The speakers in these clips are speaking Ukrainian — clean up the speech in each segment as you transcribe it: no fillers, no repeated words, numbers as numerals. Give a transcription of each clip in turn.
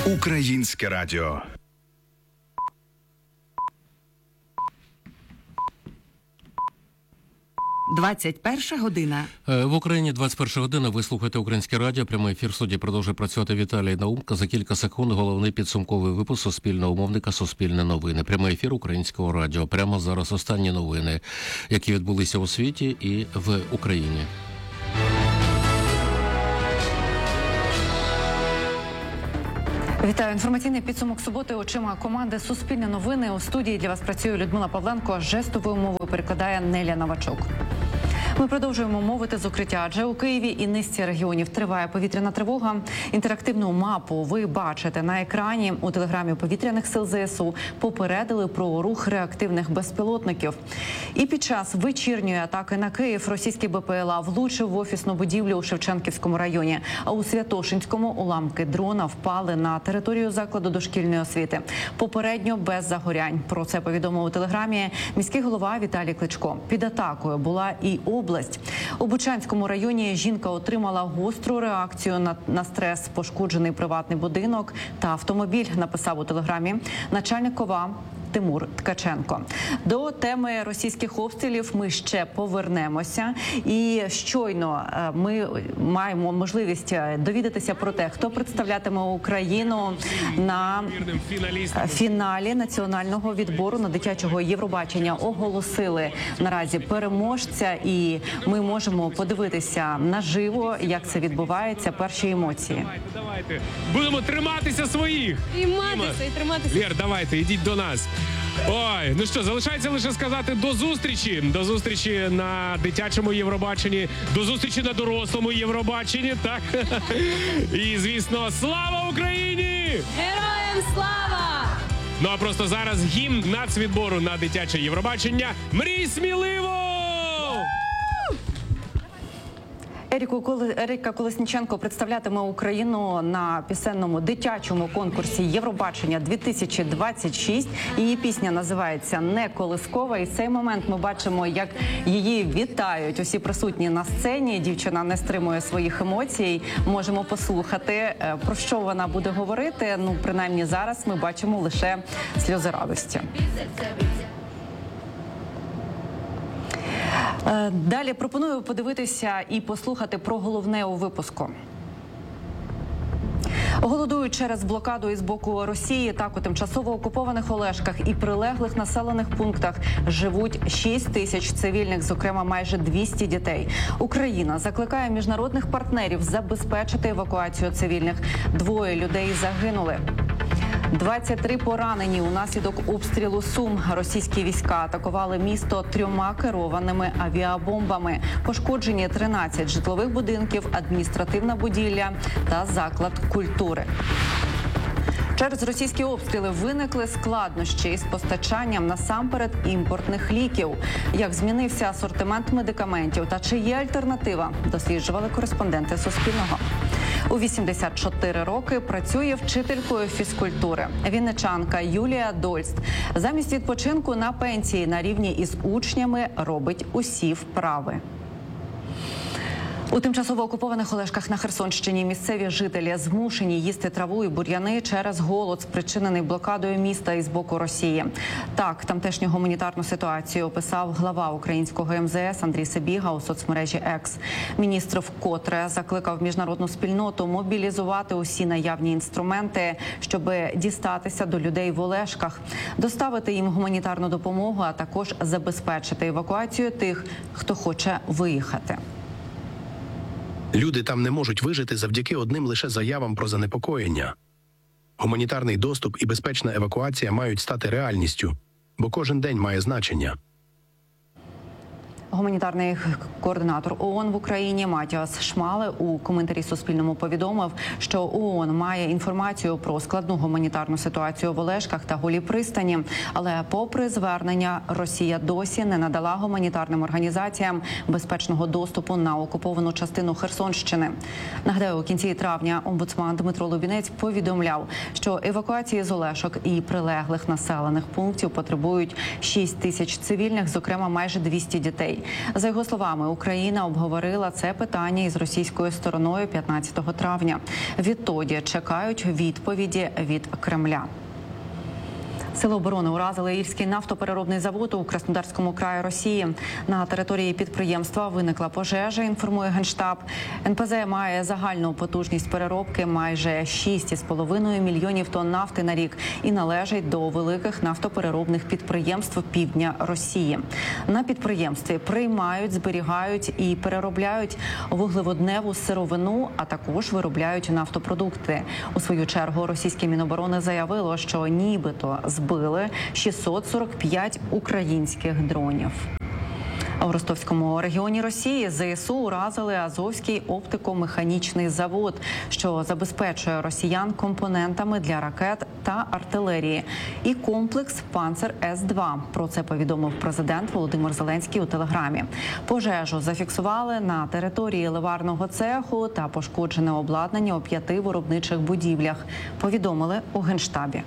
Українське радіо. «21 година». В Україні 21 година. Ви слухаєте Українське радіо. Прямий ефір. В студії продовжує працювати Віталій Наумка. За кілька секунд головний підсумковий випуск Суспільного мовника «Суспільне новини». Прямий ефір Українського радіо. Прямо зараз останні новини, які відбулися у світі і в Україні. Вітаю. Інформаційний підсумок суботи очима команди «Суспільне новини». У студії для вас працює Людмила Павленко. Жестовою мовою перекладає Неля Новачук. Ми продовжуємо мовити з укриття, адже у Києві і низці регіонів триває повітряна тривога. Інтерактивну мапу ви бачите на екрані. У телеграмі повітряних сил ЗСУ попередили про рух реактивних безпілотників. І під час вечірньої атаки на Київ російський БПЛА влучив в офісну будівлю у Шевченківському районі. А у Святошинському уламки дрона впали на територію закладу дошкільної освіти. Попередньо без загорянь. Про це повідомив у телеграмі міський голова Віталій Кличко. Під атакою була і область. У Бучанському районі жінка отримала гостру реакцію на стрес, пошкоджений приватний будинок та автомобіль, написав у телеграмі начальник ОВА Тимур Ткаченко. До теми російських обстрілів ми ще повернемося. І щойно ми маємо можливість довідатися про те, хто представлятиме Україну на фіналі національного відбору на дитячого Євробачення. Оголосили наразі переможця, і ми можемо подивитися наживо, як це відбувається, перші емоції. Давайте. Будемо триматися своїх. Триматися. Лєр, давайте, йдіть до нас. Ой, ну що, залишається лише сказати до зустрічі. До зустрічі на дитячому Євробаченні, до зустрічі на дорослому Євробаченні, так? І, звісно, слава Україні! Героям слава! Ну а просто зараз гімн нацвідбору на дитяче Євробачення. Мрій сміливо! Еріка Колесніченко представлятиме Україну на пісенному дитячому конкурсі Євробачення-2026. Її пісня називається «Не колискова». І в цей момент ми бачимо, як її вітають усі присутні на сцені. Дівчина не стримує своїх емоцій. Можемо послухати, про що вона буде говорити. Ну, принаймні зараз ми бачимо лише сльози радості. Далі пропоную подивитися і послухати про головне у випуску. Голодують через блокаду із боку Росії. Так, у тимчасово окупованих Олешках і прилеглих населених пунктах живуть 6 тисяч цивільних, зокрема майже 200 дітей. Україна закликає міжнародних партнерів забезпечити евакуацію цивільних. 2 людей загинули. 23 поранені унаслідок обстрілу Сум. Російські війська атакували місто 3 керованими авіабомбами. Пошкоджені 13 житлових будинків, адміністративна будівля та заклад культури. Через російські обстріли виникли складнощі із постачанням насамперед імпортних ліків. Як змінився асортимент медикаментів та чи є альтернатива, досліджували кореспонденти Суспільного. У 84 роки працює вчителькою фізкультури. Вінничанка Юлія Дольст замість відпочинку на пенсії на рівні із учнями робить усі вправи. У тимчасово окупованих Олешках на Херсонщині місцеві жителі змушені їсти траву і бур'яни через голод, спричинений блокадою міста із боку Росії. Так, тамтешню гуманітарну ситуацію описав глава українського МЗС Андрій Сибіга у соцмережі X. Міністр вкотре закликав міжнародну спільноту мобілізувати усі наявні інструменти, щоб дістатися до людей в Олешках, доставити їм гуманітарну допомогу, а також забезпечити евакуацію тих, хто хоче виїхати. Люди там не можуть вижити завдяки одним лише заявам про занепокоєння. Гуманітарний доступ і безпечна евакуація мають стати реальністю, бо кожен день має значення. Гуманітарний координатор ООН в Україні Матіас Шмале у коментарі Суспільному повідомив, що ООН має інформацію про складну гуманітарну ситуацію в Олешках та Голій пристані. Але попри звернення, Росія досі не надала гуманітарним організаціям безпечного доступу на окуповану частину Херсонщини. Нагадаю, у кінці травня омбудсман Дмитро Лубінець повідомляв, що евакуації з Олешок і прилеглих населених пунктів потребують 6 тисяч цивільних, зокрема майже 200 дітей. людей. За його словами, Україна обговорила це питання із російською стороною 15 травня. Відтоді чекають відповіді від Кремля. Сили оборони уразили Ільський нафтопереробний завод у Краснодарському краї Росії. На території підприємства виникла пожежа, інформує Генштаб. НПЗ має загальну потужність переробки майже 6,5 мільйонів тонн нафти на рік і належить до великих нафтопереробних підприємств півдня Росії. На підприємстві приймають, зберігають і переробляють вуглеводневу сировину, а також виробляють нафтопродукти. У свою чергу російське Міноборони заявило, що нібито збили 645 українських дронів. В Ростовському регіоні Росії ЗСУ уразили Азовський оптико-механічний завод, що забезпечує росіян компонентами для ракет та артилерії, і комплекс «Панцер-С-2». Про це повідомив президент Володимир Зеленський у Телеграмі. Пожежу зафіксували на території ливарного цеху та пошкоджене обладнання у 5 виробничих будівлях, повідомили у Генштабі.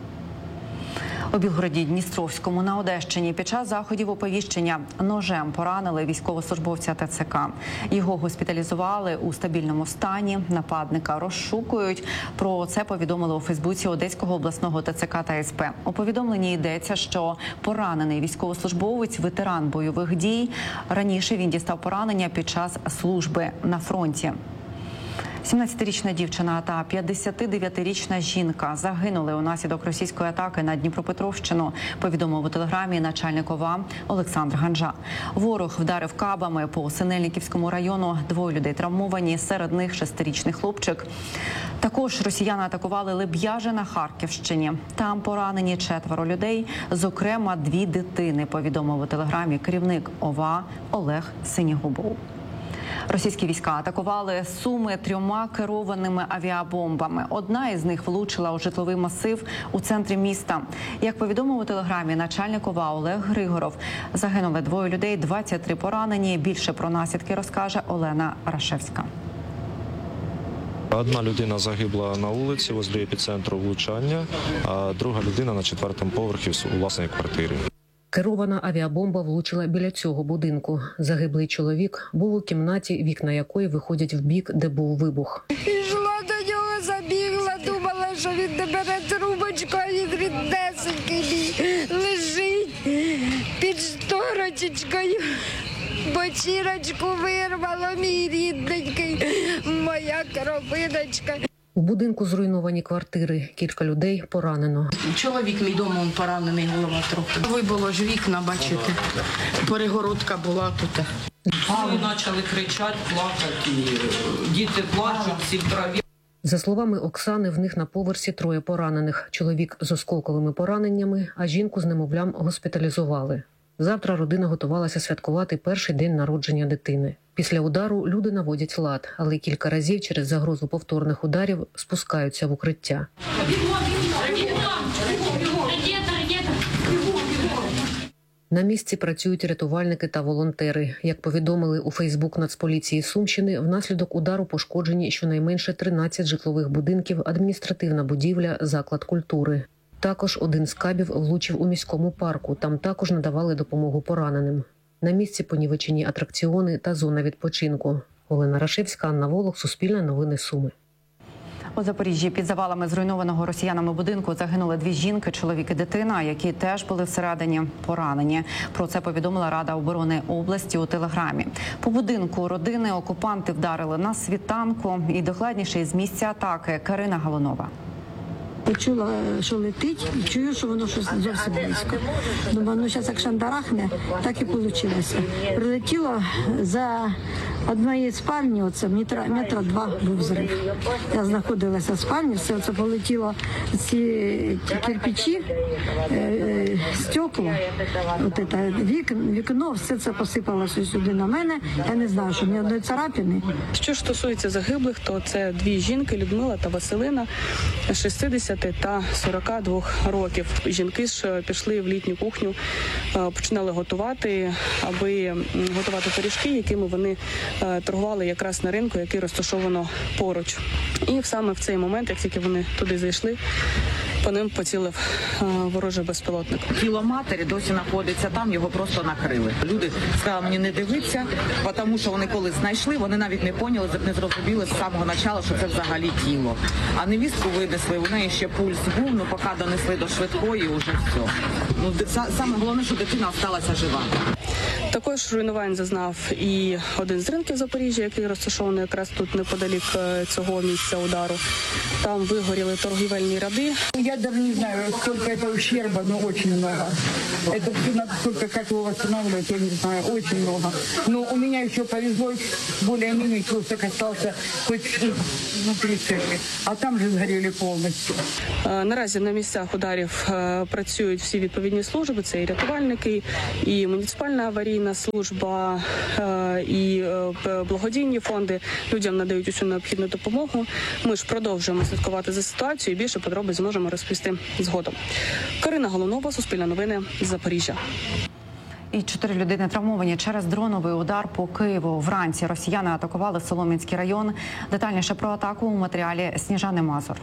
У Білгороді-Дністровському на Одещині під час заходів оповіщення ножем поранили військовослужбовця ТЦК. Його госпіталізували у стабільному стані. Нападника розшукують. Про це повідомили у Фейсбуці Одеського обласного ТЦК та СП. У повідомленні йдеться, що поранений військовослужбовець – ветеран бойових дій. Раніше він дістав поранення під час служби на фронті. 17-річна дівчина та 59-річна жінка загинули унаслідок російської атаки на Дніпропетровщину, повідомив у Телеграмі начальник ОВА Олександр Ганжа. Ворог вдарив кабами по Синельниківському району. 2 людей травмовані, серед них 6-річний хлопчик. Також росіяни атакували Леб'яже на Харківщині. Там поранені 4 людей, зокрема 2 дитини, повідомив у Телеграмі керівник ОВА Олег Синігубов. Російські війська атакували Суми 3 керованими авіабомбами. Одна із них влучила у житловий масив у центрі міста. Як повідомив у Телеграмі начальник ОВА Олег Григоров, загинули 2 людей, 23 поранені. Більше про наслідки розкаже Олена Рашевська. Одна людина загибла на вулиці возле епіцентру влучання, а друга людина на 4-му поверхі у власній квартирі. Керована авіабомба влучила біля цього будинку. Загиблий чоловік був у кімнаті, вікна якої виходять в бік, де був вибух. Пішла до нього, забігла, думала, що він не бере трубочку, а він ріднесенький лежить під шторочечкою. Бочірочку вирвало, мій рідненький, моя коробиночка. У будинку зруйновані квартири. Кілька людей поранено. Чоловік мій дома, він поранений, голова трохи. Вибило ж вікна, бачите. Перегородка була тут. Вони почали кричати, плакати. Діти плачуть, всі в траві. За словами Оксани, в них на поверсі 3 поранених. Чоловік з осколковими пораненнями, а жінку з немовлям госпіталізували. Завтра родина готувалася святкувати перший день народження дитини. Після удару люди наводять лад, але кілька разів через загрозу повторних ударів спускаються в укриття. На місці працюють рятувальники та волонтери. Як повідомили у Фейсбук Нацполіції Сумщини, внаслідок удару пошкоджені щонайменше 13 житлових будинків, адміністративна будівля, заклад культури. Також один з кабів влучив у міському парку. Там також надавали допомогу пораненим. На місці понівечені атракціони та зона відпочинку. Олена Рашевська, Анна Волох, Суспільне новини Суми. У Запоріжжі під завалами зруйнованого росіянами будинку загинули 2 жінки, чоловік і дитина, які теж були всередині поранені. Про це повідомила Рада оборони області у Телеграмі. По будинку родини окупанти вдарили на світанку. І докладніше із місця атаки Карина Галунова. Почула, що летить, і чую, що воно щось зовсім близько. Думаю, ну зараз як шандарахне, так і вийшло. Прилетіло за однієї спальні, оце метра 2 був взрив. Я знаходилася в спальні, все це полетіло, ці кирпичі, стекла, вікно, все це посипалося сюди на мене. Я не знаю, що ні одної царапини. Що ж стосується загиблих, то це 2 жінки, Людмила та Василина, 60 та 42 років. Жінки ж пішли в літню кухню, починали готувати, аби готувати пиріжки, якими вони торгували якраз на ринку, який розташовано поруч. І саме в цей момент, як тільки вони туди зайшли, по ним поцілив ворожий безпілотник. Тіло матері досі знаходиться там, його просто накрили. Люди сказали мені не дивитися, тому що вони коли знайшли, вони навіть не поняли, не зрозуміли з самого початку, що це взагалі тіло. А невістку винесли, у неї ще пульс був, поки донесли до швидкої, вже все. Саме головне, що дитина залишилася жива. Також руйнувань зазнав і один з ринків Запоріжжя, який розташований якраз тут неподалік цього місця удару. Там вигоріли торгівельні ряди. Я даже не знаю, сколько это ущерба, но очень много. Это все надо только как его восстанавливать, я не знаю, очень много. Но у меня еще повезло, более-менее кусок остался хоть внутри церкви, а там же сгорели полностью. Наразі на місцях ударів працюють всі відповідні служби, це і рятувальники, і муніципальна аварійна служба, і благодійні фонди. Людям надають усю необхідну допомогу. Ми ж продовжуємо слідкувати за ситуацією, більше подробиць зможемо розповісти згодом. Карина Голунова, Суспільне новини, Запоріжжя. І 4 людини травмовані через дроновий удар по Києву. Вранці росіяни атакували Солом'янський район. Детальніше про атаку у матеріалі Сніжани Мазур.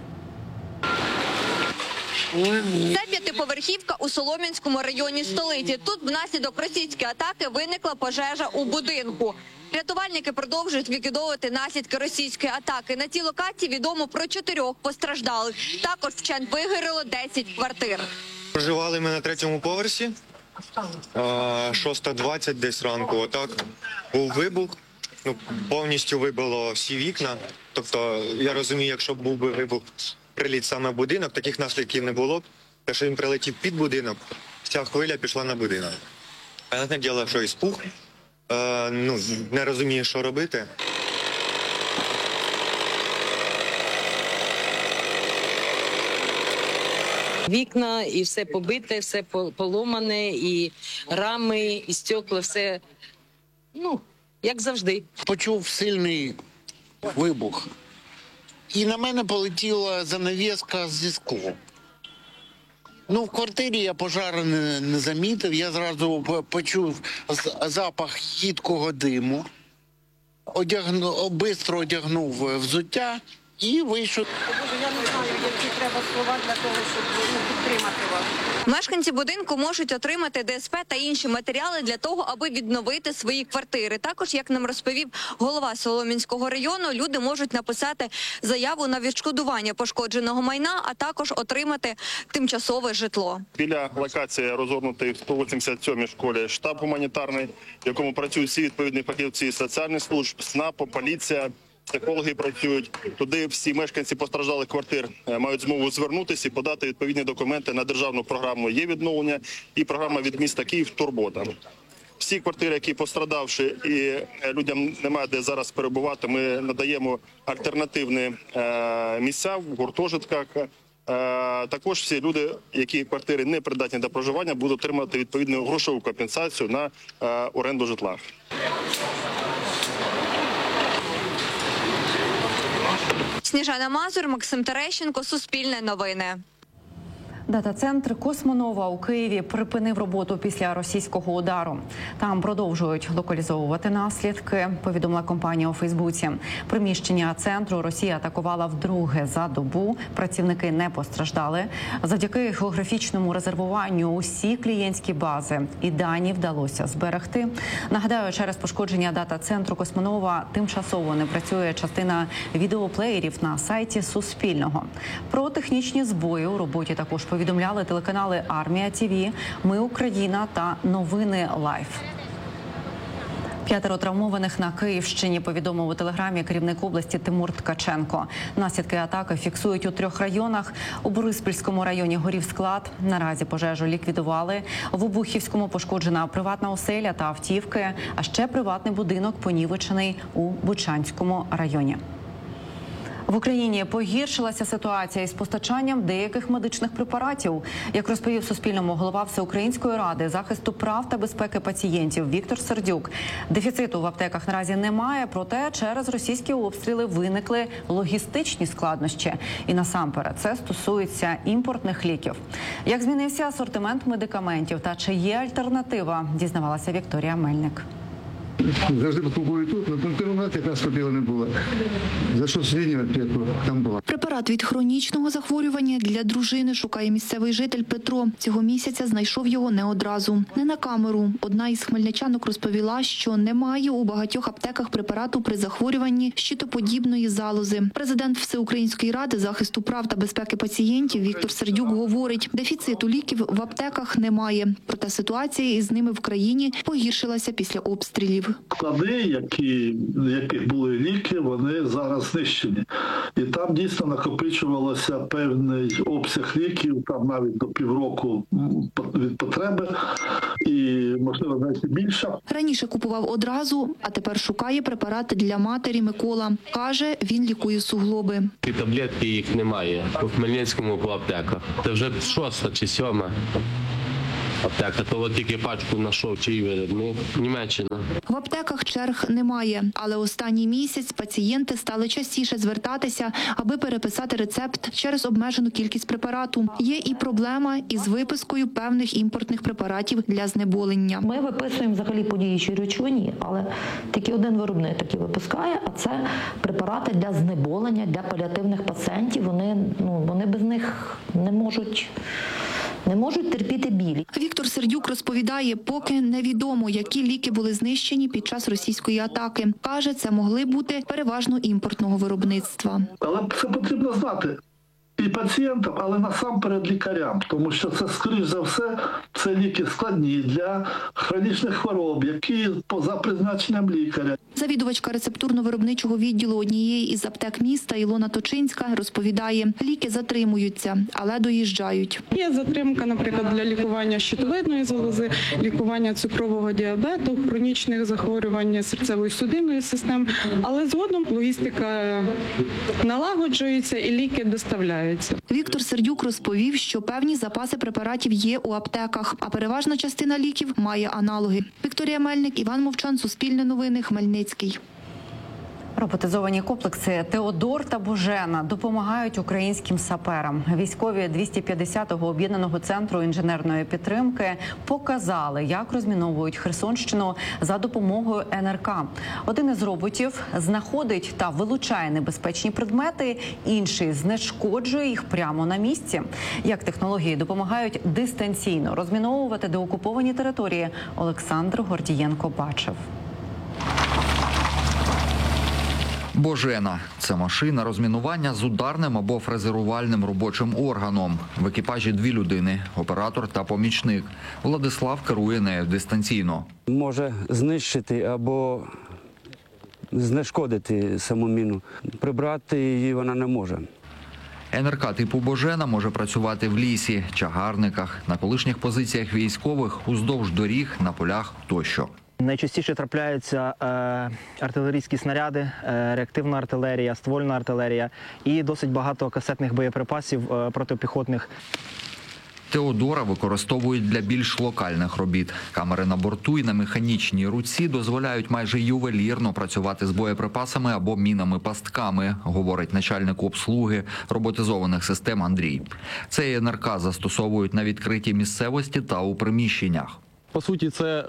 Це п'ятиповерхівка у Солом'янському районі столиці. Тут внаслідок російської атаки виникла пожежа у будинку. Рятувальники продовжують ліквідовувати наслідки російської атаки. На цій локації відомо про 4 постраждалих. Також вщент вигоріло 10 квартир. Проживали ми на 3-му поверсі. 6:20 десь ранку. Отак був вибух. Повністю вибило всі вікна. Тобто, я розумію, якщо був би вибух, приліт саме в будинок, таких наслідків не було б. Те, що він прилетів під будинок, вся хвиля пішла на будинок. Понятне діло, що і спух. Не розумію, що робити. Вікна, і все побите, все поломане, і рами, і стекла, все, як завжди. Почув сильний вибух. І на мене полетіла занавіска зі склом. В квартирі я пожару не замітив, я зразу почув запах їдкого диму, швидко одягнув взуття і вийшов. Я не знаю, які треба слова для того, щоб підтримати вас. Мешканці будинку можуть отримати ДСП та інші матеріали для того, аби відновити свої квартири. Також, як нам розповів голова Солом'янського району, люди можуть написати заяву на відшкодування пошкодженого майна, а також отримати тимчасове житло. Біля локації розгорнутий в 187-й школі штаб гуманітарний, в якому працюють всі відповідні фахівці соціальних служб, СНАП, поліція. Психологи працюють. Туди всі мешканці постраждалих квартир мають змогу звернутися і подати відповідні документи на державну програму «Є відновлення» і програма від міста Київ «Турбота». Всі квартири, які пострадавши і людям немає де зараз перебувати, ми надаємо альтернативні місця в гуртожитках. Також всі люди, які квартири не придатні до проживання, будуть отримати відповідну грошову компенсацію на оренду житла. Сніжана Мазур, Максим Терещенко, Суспільне новини. Дата-центр «Космонова» у Києві припинив роботу після російського удару. Там продовжують локалізовувати наслідки, повідомила компанія у Фейсбуці. Приміщення центру Росія атакувала вдруге за добу. Працівники не постраждали. Завдяки географічному резервуванню усі клієнтські бази і дані вдалося зберегти. Нагадаю, через пошкодження дата-центру «Космонова» тимчасово не працює частина відеоплеєрів на сайті Суспільного. Про технічні збої у роботі також повідомляли телеканали «Армія ТВ», «Ми Україна» та «Новини Лайф». 5 травмованих на Київщині, повідомив у телеграмі керівник області Тимур Ткаченко. Наслідки атаки фіксують у 3 районах. У Бориспільському районі горів склад. Наразі пожежу ліквідували. В Обухівському пошкоджена приватна оселя та автівки, а ще приватний будинок понівечений у Бучанському районі. В Україні погіршилася ситуація із постачанням деяких медичних препаратів. Як розповів Суспільному голова Всеукраїнської ради захисту прав та безпеки пацієнтів Віктор Сердюк, дефіциту в аптеках наразі немає, проте через російські обстріли виникли логістичні складнощі. І насамперед це стосується імпортних ліків. Як змінився асортимент медикаментів та чи є альтернатива, дізнавалася Вікторія Мельник. Завжди купую тут, але конкуренція якраз купила не було. За що середнього аптеку там була. Препарат від хронічного захворювання для дружини шукає місцевий житель Петро. Цього місяця знайшов його не одразу. Не на камеру. Одна із хмельничанок розповіла, що немає у багатьох аптеках препарату при захворюванні щитоподібної залози. Президент Всеукраїнської ради захисту прав та безпеки пацієнтів Віктор Сердюк говорить, дефіциту ліків в аптеках немає. Проте ситуація із ними в країні погіршилася після обстрілів. Склади, яких були ліки, вони зараз знищені. І там дійсно накопичувалося певний обсяг ліків, там навіть до півроку від потреби, і, можливо, навіть більше. Раніше купував одразу, а тепер шукає препарати для матері Микола. Каже, він лікує суглоби. Ці таблетки їх немає у Хмельницькому по аптеках. Це вже 6-та чи 7-та аптека. То от тільки пачку знайшов, чий виробник. Німеччина. В аптеках черг немає, але останній місяць пацієнти стали частіше звертатися, аби переписати рецепт через обмежену кількість препарату. Є і проблема із випискою певних імпортних препаратів для знеболення. Ми виписуємо взагалі по діючій речовині, але тільки один виробник таки випускає, а це препарати для знеболення, для паліативних пацієнтів. Вони без них не можуть терпіти біль. Віктор Сердюк розповідає, поки невідомо, які ліки були знищені під час російської атаки. Каже, це могли бути переважно імпортного виробництва. Але це потрібно знати і пацієнтам, але насамперед лікарям, тому що це, скоріш за все, це ліки складні для хронічних хвороб, які поза призначенням лікаря. Завідувачка рецептурно-виробничого відділу однієї із аптек міста Ілона Точинська розповідає, ліки затримуються, але доїжджають. Є затримка, наприклад, для лікування щитовидної залози, лікування цукрового діабету, хронічних захворювань серцевої судинної системи, але згодом логістика налагоджується і ліки доставляються. Віктор Сердюк розповів, що певні запаси препаратів є у аптеках, а переважна частина ліків має аналоги. Вікторія Мельник, Іван Мовчан, Суспільне новини, Хмельницький. Роботизовані комплекси «Теодор» та «Божена» допомагають українським саперам. Військові 250-го об'єднаного центру інженерної підтримки показали, як розміновують Херсонщину за допомогою НРК. Один із роботів знаходить та вилучає небезпечні предмети, інший знешкоджує їх прямо на місці. Як технології допомагають дистанційно розміновувати деокуповані території, Олександр Гордієнко бачив. «Божена» – це машина розмінування з ударним або фрезерувальним робочим органом. В екіпажі 2 людини – оператор та помічник. Владислав керує нею дистанційно. Може знищити або знешкодити саму міну. Прибрати її вона не може. НРК типу «Божена» може працювати в лісі, чагарниках, на колишніх позиціях військових, уздовж доріг, на полях тощо. Найчастіше трапляються артилерійські снаряди, реактивна артилерія, ствольна артилерія і досить багато касетних боєприпасів протипіхотних. «Теодора» використовують для більш локальних робіт. Камери на борту і на механічній руці дозволяють майже ювелірно працювати з боєприпасами або мінами-пастками, говорить начальник обслуги роботизованих систем Андрій. Цей НРК застосовують на відкритій місцевості та у приміщеннях. По суті, це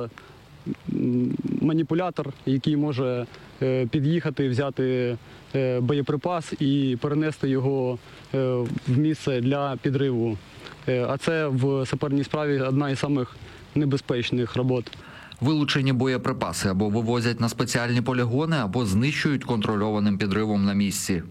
маніпулятор, який може під'їхати, взяти боєприпас і перенести його в місце для підриву. А це в саперній справі одна із самих небезпечних робот. Вилучені боєприпаси або вивозять на спеціальні полігони, або знищують контрольованим підривом на місці.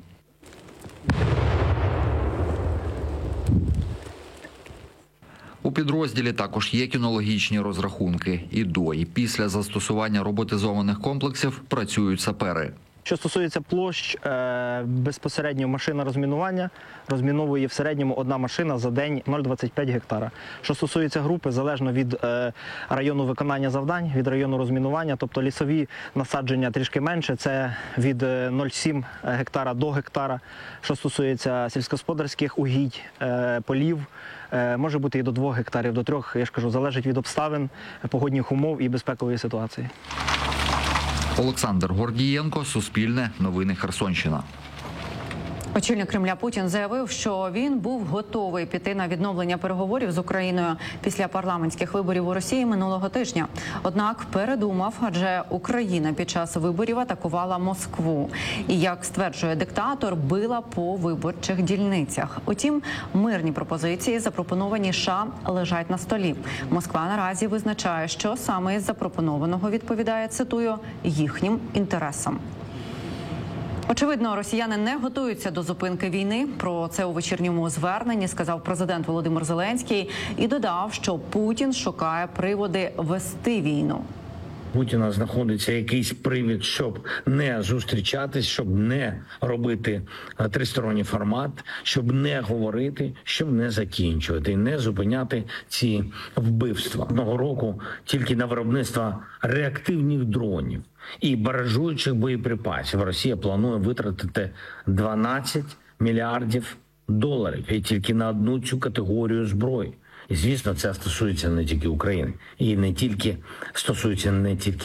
У підрозділі також є кінологічні розрахунки. І до, і після застосування роботизованих комплексів працюють сапери. Що стосується площ, безпосередньо машина розмінування розміновує в середньому одна машина за день 0,25 гектара. Що стосується групи, залежно від району виконання завдань, від району розмінування, тобто лісові насадження трішки менше, це від 0,7 гектара до гектара. Що стосується сільськогосподарських угідь, полів, може бути і до 2 гектарів, до 3, я ж кажу, залежить від обставин, погодних умов і безпекової ситуації. Олександр Гордієнко, Суспільне, новини Херсонщина. Очільник Кремля Путін заявив, що він був готовий піти на відновлення переговорів з Україною після парламентських виборів у Росії минулого тижня. Однак передумав, адже Україна під час виборів атакувала Москву. І, як стверджує диктатор, била по виборчих дільницях. Утім, мирні пропозиції, запропоновані США, лежать на столі. Москва наразі визначає, що саме із запропонованого відповідає, цитую, їхнім інтересам. Очевидно, росіяни не готуються до зупинки війни. Про це у вечірньому зверненні сказав президент Володимир Зеленський і додав, що Путін шукає приводи вести війну. Путіна знаходиться якийсь привід, щоб не зустрічатись, щоб не робити тристоронній формат, щоб не говорити, щоб не закінчувати, не зупиняти ці вбивства. Одного року тільки на виробництво реактивних дронів і баражуючих боєприпасів Росія планує витратити 12 мільярдів доларів і тільки на одну цю категорію зброї. І, звісно, це стосується не тільки України. І не тільки стосується не тільки